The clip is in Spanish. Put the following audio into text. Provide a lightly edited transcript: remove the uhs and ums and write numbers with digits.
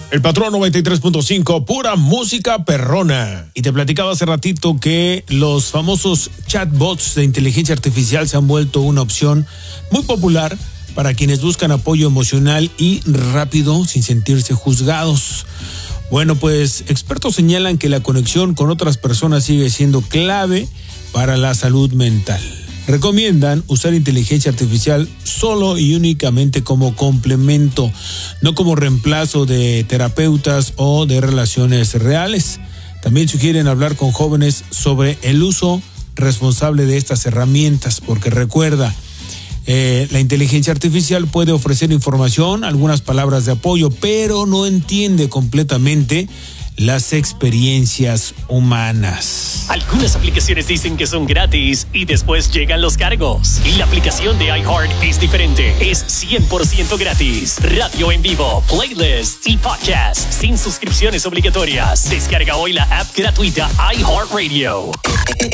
El Patrón 93.5, pura música perrona. Y te platicaba hace ratito que los famosos chatbots de inteligencia artificial se han vuelto una opción muy popular para quienes buscan apoyo emocional y rápido sin sentirse juzgados. Bueno, pues expertos señalan que la conexión con otras personas sigue siendo clave para la salud mental. Recomiendan usar inteligencia artificial solo y únicamente como complemento, no como reemplazo de terapeutas o de relaciones reales. También sugieren hablar con jóvenes sobre el uso responsable de estas herramientas, porque recuerda, la inteligencia artificial puede ofrecer información, algunas palabras de apoyo, pero no entiende completamente las experiencias humanas. Algunas aplicaciones dicen que son gratis y después llegan los cargos. Y la aplicación de iHeart es diferente. Es 100% gratis. Radio en vivo, playlists y podcasts sin suscripciones obligatorias. Descarga hoy la app gratuita iHeartRadio.